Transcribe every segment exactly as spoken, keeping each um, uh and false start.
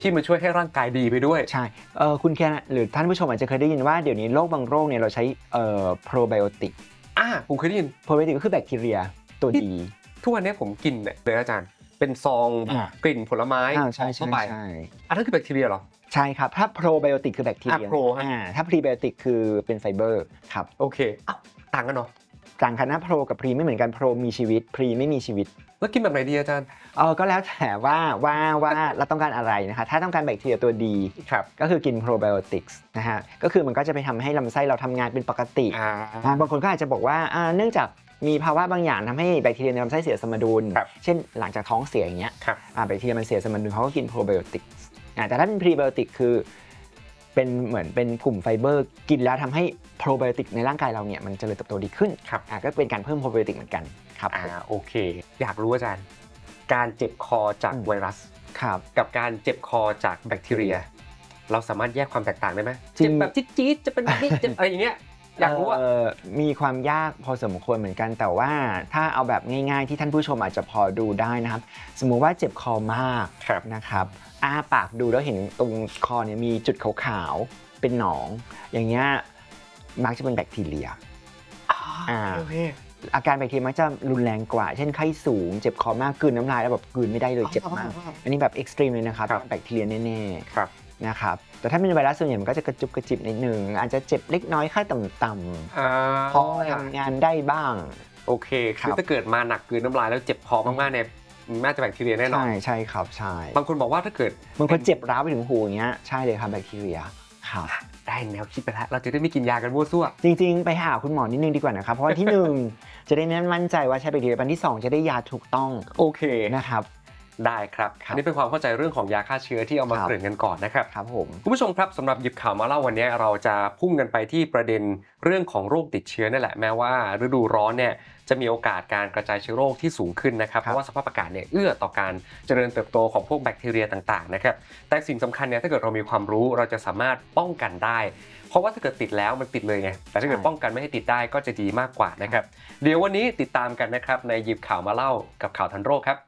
ที่มันช่วยให้ร่างกายดีไปด้วยใช่เออคุณแคนหรือท่านผู้ชมอาจจะเคยได้ยินว่าเดี๋ยวนี้โรคบางโรคเนี่ยเราใช้เอ่อโปรไบโอติกอ่าผมเคยได้ยินโปรไบโอติกก็คือแบคทีเรียตัวดีทุกวันนี้ผมกินเนี่ยเลยอาจารย์เป็นซองกลิ่นผลไม้เข้าไปอันนั้นคือแบคทีเรียเหรอใช่ครับถ้าโปรไบโอติกคือแบคทีเรียอ่าถ้าพรีไบโอติกคือเป็นไฟเบอร์ครับโอเคอ้าวต่างกันเนาะต่างกันนะโปรกับพรีไม่เหมือนกันโปรมีชีวิตพรีไม่มีชีวิตแล้วกินแบบไหนดีอาจารย์เออก็แล้วแต่ว่าว่าว่าเราต้องการอะไรนะคะถ้าต้องการแบคทีเรียตัวดีครับก็คือกินโปรไบโอติกส์นะฮะก็คือมันก็จะไปทำให้ลำไส้เราทำงานเป็นปกติบางคนก็อาจจะบอกว่าเนื่องจากมีภาวะบางอย่างทำให้แบคทีเรียในลำไส้เสียสมดุลเช่นหลังจากท้องเสียอย่างเงี้ยแบคทีเรียมันเสียสมดุลเขาก็กินโปรไบโอติกส์แต่ถ้าเป็นพรีไบโอติกคือเป็นเหมือนเป็นกลุ่มไฟเบอร์กินแล้วทำให้โปรไบโอติกในร่างกายเราเนี่ยมันเจริญเติบโตดีขึ้นครับก็เป็นการเพิ่มโปรไบโอติกเหมือนกันครับอ่าโอเคอยากรู้อาจารย์การเจ็บคอจากไวรัสกับการเจ็บคอจากแบคทีเรียเราสามารถแยกความแตกต่างได้ไหมเจ็บแบบจี๊ดๆจะเป็นแบบนี้เจ็บอะไรอย่างเงี้ยอยากรู้ว่ามีความยากพอสมควรเหมือนกันแต่ว่าถ้าเอาแบบง่ายๆที่ท่านผู้ชมอาจจะพอดูได้นะครับสมมุติว่าเจ็บคอมากนะครับอ้าปากดูแล้วเห็นตรงคอเนี่ยมีจุดขาวๆเป็นหนองอย่างเงี้ยมักจะเป็นแบคทีเรียอ่าโอเคอาการแบคทีเรียมักจะรุนแรงกว่าเช่นไข้สูงเจ็บคอมากกลืนน้ำลายแล้วแบบกลืนไม่ได้เลยเจ็บมากอันนี้แบบเอ็กซ์ตรีมเลยนะครับแบคทีเรียแน่ๆนะครับแต่ถ้าเป็นไวรัสส่วนใหญ่มันก็จะกระจุกกระจิบนิดนึงอาจจะเจ็บเล็กน้อยไข้ต่ำๆพอทำงานได้บ้างโอเคคือถ้าเกิดมาหนักกลืนน้ำลายแล้วเจ็บคอมากๆเนี่ยน่าจะแบคทีเรียแน่นอนใช่ใช่ครับใช่บางคนบอกว่าถ้าเกิดบางคนเจ็บร้าวไปถึงหูอย่างเงี้ยใช่เลยครับแบคทีเรียครับได้แนวคิดไปแล้วเราจะได้ไม่กินยากันมั่วซั่วจริงๆไปหาคุณหมอนิดนึงดีกว่านะครับเพราะว่าที่หนึ่งจะได้มั่นใจว่าใช่แบคทีเรียอันที่สองจะได้ยาถูกต้องโอเคนะครับได้ครับอันนี้เป็นความเข้าใจเรื่องของยาฆ่าเชื้อที่เอามาเกริ่นกันก่อนนะครับครับผมคุณผู้ชมครับสำหรับหยิบข่าวมาเล่าวันนี้เราจะพุ่งกันไปที่ประเด็นเรื่องของโรคติดเชื้อนั่นแหละแม้ว่าฤดูร้อนเนี่ยจะมีโอกาสการกระจายเชื้อโรคที่สูงขึ้นนะครับเพราะว่าสภาพอากาศเนี่ยเอื้อต่อการเจริญเติบโตของพวกแบคทีเรียต่างๆนะครับแต่สิ่งสำคัญเนี่ยถ้าเกิดเรามีความรู้เราจะสามารถป้องกันได้เพราะว่าถ้าเกิดติดแล้วมันติดเลยไงแต่ถ้าเกิดป้องกันไม่ให้ติดได้ก็จะดีมากกว่านะครับเดี๋ยววันนี้ติดตามกันนะครับในหยิบข่าวมาเล่ากับข่าวทันโรคครับ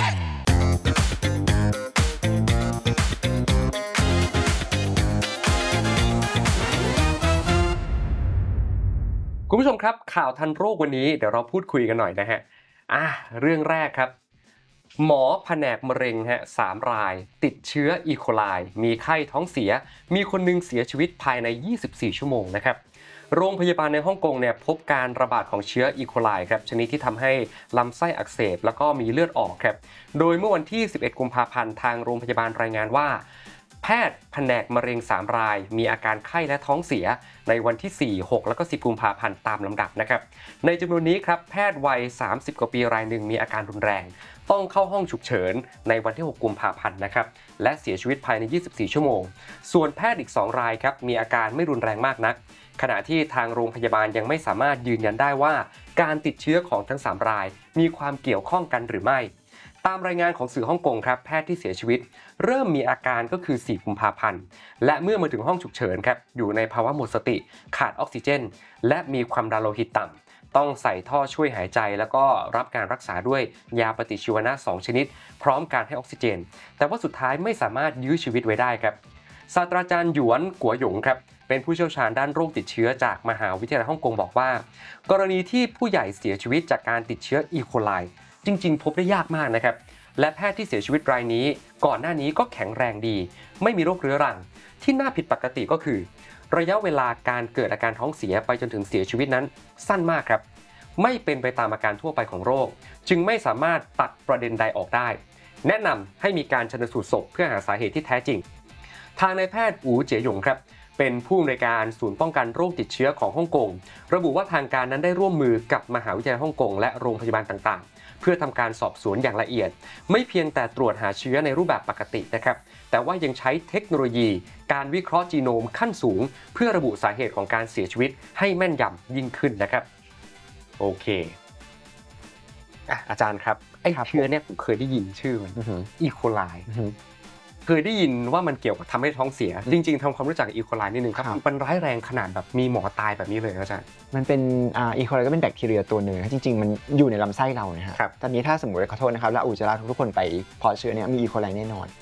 คุณผู้ชมครับข่าวทันโรควันนี้เดี๋ยวเราพูดคุยกันหน่อยนะฮะอ่ะเรื่องแรกครับหมอแผนกมะเร็งฮะสามรายติดเชื้ออีโคไลมีไข้ท้องเสียมีคนนึงเสียชีวิตภายในยี่สิบสี่ชั่วโมงนะครับโรงพยาบาลในฮ่องกงเนี่ยพบการระบาดของเชื้ออีโคไลครับชนิดที่ทำให้ลำไส้อักเสบแล้วก็มีเลือดออกครับโดยเมื่อวันที่สิบเอ็ดกุมภาพันธ์ทางโรงพยาบาลรายงานว่าแพทย์แผนกมะเร็งสามรายมีอาการไข้และท้องเสียในวันที่สี่ หกแล้วก็สิบกุมภาพันธ์ตามลำดับนะครับในจำนวนนี้ครับแพทย์วัยสามสิบกว่าปีรายหนึ่งมีอาการรุนแรงต้องเข้าห้องฉุกเฉินในวันที่หกกุมภาพันธ์นะครับและเสียชีวิตภายในยี่สิบสี่ชั่วโมงส่วนแพทย์อีกสองรายครับมีอาการไม่รุนแรงมากนักขณะที่ทางโรงพยาบาลยังไม่สามารถยืนยันได้ว่าการติดเชื้อของทั้งสามรายมีความเกี่ยวข้องกันหรือไม่ตามรายงานของสื่อฮ่องกงครับแพทย์ที่เสียชีวิตเริ่มมีอาการก็คือสี่กุมภาพันธ์และเมื่อมาถึงห้องฉุกเฉินครับอยู่ในภาวะหมดสติขาดออกซิเจนและมีความดันโลหิตต่ำต้องใส่ท่อช่วยหายใจแล้วก็รับการรักษาด้วยยาปฏิชีวนะสองชนิดพร้อมการให้ออกซิเจนแต่ว่าสุดท้ายไม่สามารถยื้อชีวิตไว้ได้ครับศาสตราจารย์หยวนกัวหยงครับเป็นผู้เชี่ยวชาญด้านโรคติดเชื้อจากมหาวิทยาลัยฮ่องกงบอกว่ากรณีที่ผู้ใหญ่เสียชีวิตจากการติดเชื้ออีโคไลจริงๆพบได้ยากมากนะครับและแพทย์ที่เสียชีวิตรายนี้ก่อนหน้านี้ก็แข็งแรงดีไม่มีโรคเรื้อรังที่น่าผิดปกติก็คือระยะเวลาการเกิดอาการท้องเสียไปจนถึงเสียชีวิตนั้นสั้นมากครับไม่เป็นไปตามอาการทั่วไปของโรคจึงไม่สามารถตัดประเด็นใดออกได้แนะนำให้มีการชันสูตรศพเพื่อหาสาเหตุที่แท้จริงทางนายแพทย์อู๋เจ๋ยหยงครับเป็นผู้อำนวยการศูนย์ป้องกันโรคติดเชื้อของฮ่องกงระบุว่าทางการนั้นได้ร่วมมือกับมหาวิทยาลัยฮ่องกงและโรงพยาบาลต่างๆเพื่อทำการสอบสวนอย่างละเอียดไม่เพียงแต่ตรวจหาเชื้อในรูปแบบปกตินะครับแต่ว่ายังใช้เทคโนโลยีการวิเคราะห์จีโนมขั้นสูงเพื่อระบุสาเหตุของการเสียชีวิตให้แม่นยำยิ่งขึ้นนะครับโอเคอ่ะอาจารย์ครับไอ้เชื้อเนี่ยผมเคยได้ยินชื่อมันอีโคไลเคยได้ยินว่ามันเกี่ยวกับทำให้ท้องเสียจริงๆทำความรู้จักกับอีโคไลนิดนึงครับมันร้ายแรงขนาดแบบมีหมอตายแบบนี้เลยอาจารย์มันเป็นอ่าอีโคไลก็เป็นแบคทีเรียตัวหนึ่งจริงๆมันอยู่ในลำไส้เรานะฮะตอนนี้ถ้าสมมติขอโทษนะครับแล้วอุจจาระทุกคนไปพอเชื้อเนี่ยมีอีโคไลแน่นอน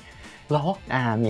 เหรออ่ามี